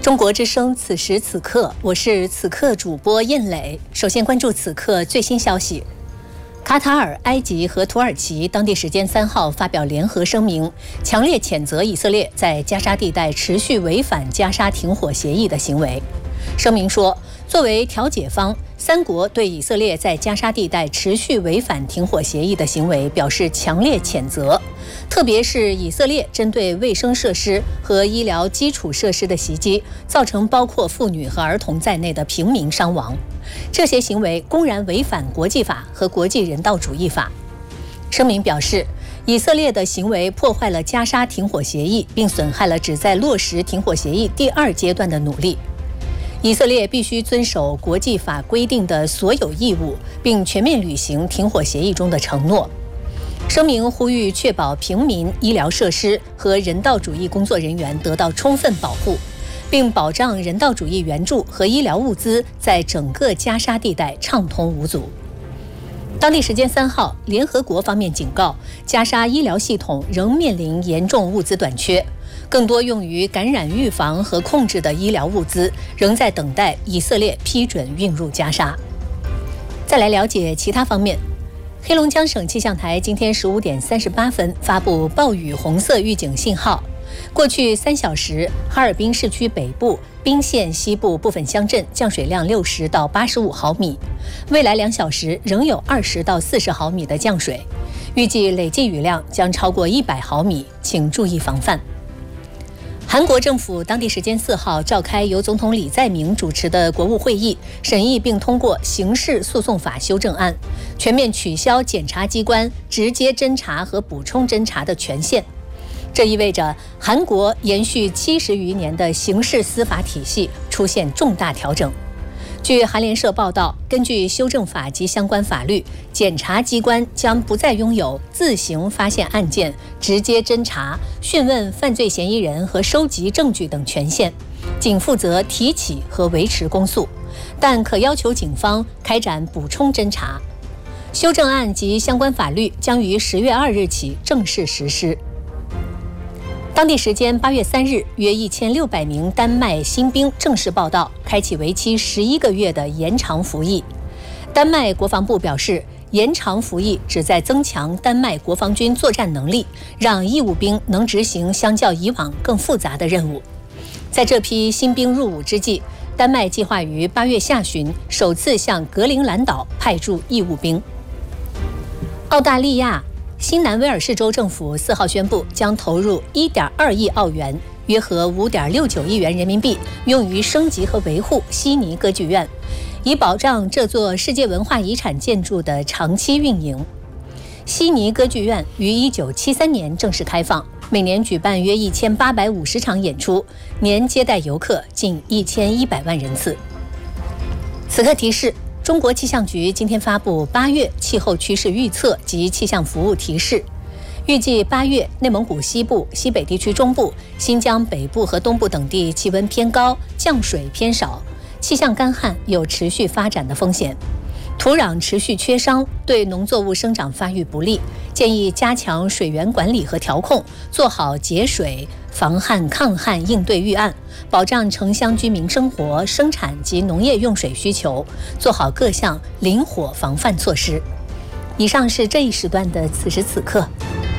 中国之声此时此刻，我是此刻主播燕磊。首先关注此刻最新消息。卡塔尔、埃及和土耳其当地时间3号发表联合声明，强烈谴责以色列在加沙地带持续违反加沙停火协议的行为。声明说，作为调解方，3国对以色列在加沙地带持续违反停火协议的行为表示强烈谴责，特别是以色列针对卫生设施和医疗基础设施的袭击，造成包括妇女和儿童在内的平民伤亡。这些行为公然违反国际法和国际人道主义法。声明表示，以色列的行为破坏了加沙停火协议，并损害了旨在落实停火协议第2阶段的努力。以色列必须遵守国际法规定的所有义务，并全面履行停火协议中的承诺。声明呼吁确保平民、医疗设施和人道主义工作人员得到充分保护，并保障人道主义援助和医疗物资在整个加沙地带畅通无阻。当地时间3号，联合国方面警告，加沙医疗系统仍面临严重物资短缺，更多用于感染预防和控制的医疗物资仍在等待以色列批准运入加沙。再来了解其他方面。黑龙江省气象台今天15点38分发布暴雨红色预警信号。过去3小时，哈尔滨市区北部、彬县西部部分乡镇降水量60到85毫米，未来2小时仍有20到40毫米的降水，预计累计雨量将超过100毫米，请注意防范。韩国政府当地时间4号召开由总统李在明主持的国务会议，审议并通过刑事诉讼法修正案，全面取消检察机关直接侦查和补充侦查的权限。这意味着韩国延续70余年的刑事司法体系出现重大调整。据韩联社报道，根据修正法及相关法律，检察机关将不再拥有自行发现案件、直接侦查、讯问犯罪嫌疑人和收集证据等权限，仅负责提起和维持公诉，但可要求警方开展补充侦查。修正案及相关法律将于10月2日起正式实施。当地时间8月3日，约1600名丹麦新兵正式报到，开启为期11个月的延长服役。丹麦国防部表示，延长服役旨在增强丹麦国防军作战能力，让义务兵能执行相较以往更复杂的任务。在这批新兵入伍之际，丹麦计划于8月下旬首次向格陵兰岛派驻义务兵。澳大利亚新南威尔士州政府4号宣布，将投入1.2亿澳元，约合5.69亿元人民币，用于升级和维护悉尼歌剧院，以保障这座世界文化遗产建筑的长期运营。悉尼歌剧院于1973年正式开放，每年举办约1850场演出，年接待游客近1100万人次。此刻提示，中国气象局今天发布8月气候趋势预测及气象服务提示，预计8月内蒙古西部、西北地区中部、新疆北部和东部等地气温偏高，降水偏少，气象干旱有持续发展的风险，土壤持续缺伤，对农作物生长发育不利，建议加强水源管理和调控，做好节水、防旱抗旱应对预案，保障城乡居民生活、生产及农业用水需求，做好各项灵活防范措施。以上是这一时段的此时此刻。